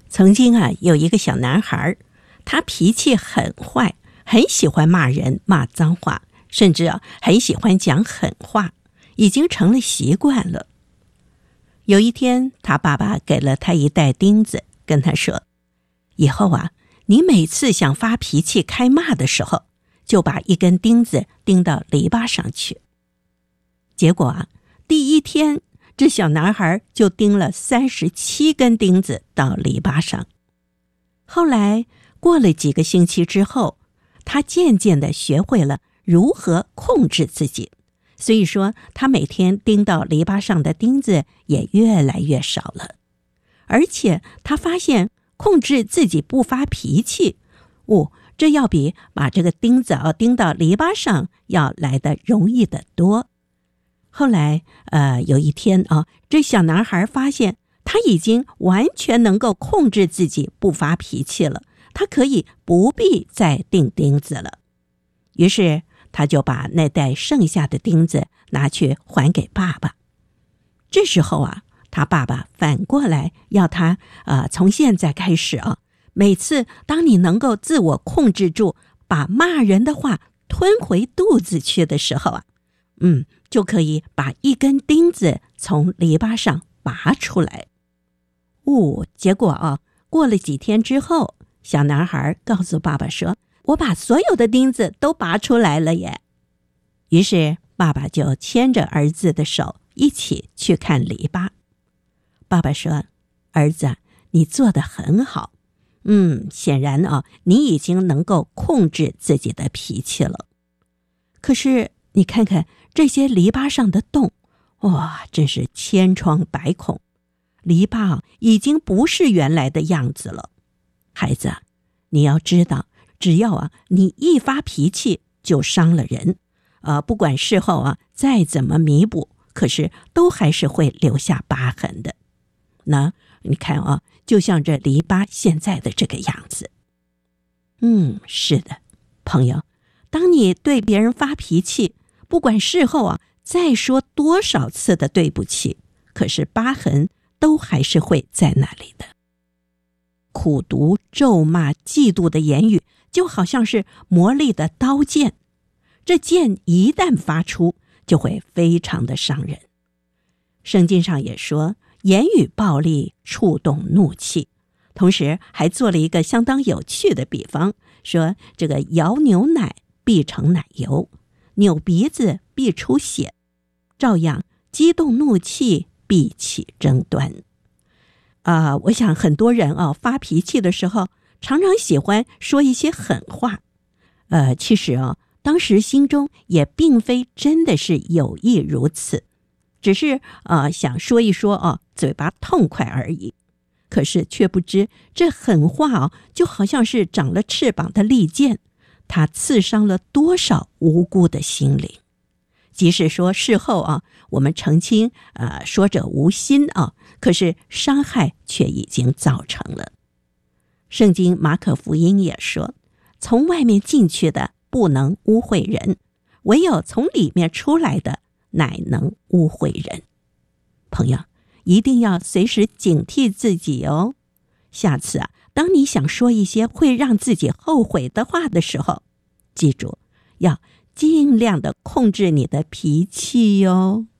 曾经有一个小男孩，他脾气很坏，很喜欢骂人、骂脏话，甚至很喜欢讲狠话，已经成了习惯了。有一天，他爸爸给了他一袋钉子，跟他说：“以后你每次想发脾气、开骂的时候，就把一根钉子钉到篱笆上去。”结果第一天，这小男孩就钉了37根钉子到篱笆上。后来过了几个星期之后，他渐渐地学会了如何控制自己，所以说他每天钉到篱笆上的钉子也越来越少了。而且他发现控制自己不发脾气，这要比把这个钉子钉到篱笆上要来得容易得多。后来有一天这小男孩发现他已经完全能够控制自己不发脾气了，他可以不必再钉钉子了。于是他就把那袋剩下的钉子拿去还给爸爸。这时候他爸爸反过来要他从现在开始每次当你能够自我控制住，把骂人的话吞回肚子去的时候就可以把一根钉子从篱笆上拔出来。结果过了几天之后，小男孩告诉爸爸说：“我把所有的钉子都拔出来了耶。”于是爸爸就牵着儿子的手一起去看篱笆。爸爸说：“儿子，你做得很好。显然你已经能够控制自己的脾气了。可是你看看这些篱笆上的洞，真是千疮百孔，篱笆已经不是原来的样子了。孩子，你要知道，只要你一发脾气就伤了人，不管事后再怎么弥补，可是都还是会留下疤痕的。那你看就像这篱笆现在的这个样子。是的，朋友，当你对别人发脾气，不管事后再说多少次的对不起，可是疤痕都还是会在那里的。苦毒、咒骂、嫉妒的言语就好像是磨砺的刀剑，这剑一旦发出，就会非常的伤人。圣经上也说，言语暴力触动怒气，同时还做了一个相当有趣的比方，说这个摇牛奶必成奶油，扭鼻子必出血，照样激动怒气必起争端。我想很多人发脾气的时候常常喜欢说一些狠话，其实当时心中也并非真的是有意如此，只是想说一说嘴巴痛快而已。可是却不知这狠话就好像是长了翅膀的利剑，它刺伤了多少无辜的心灵。即使说事后我们澄清说者无心可是伤害却已经造成了。圣经马可福音也说，从外面进去的不能污秽人，唯有从里面出来的乃能污秽人。朋友，一定要随时警惕自己哦。下次当你想说一些会让自己后悔的话的时候，记住要尽量的控制你的脾气哟。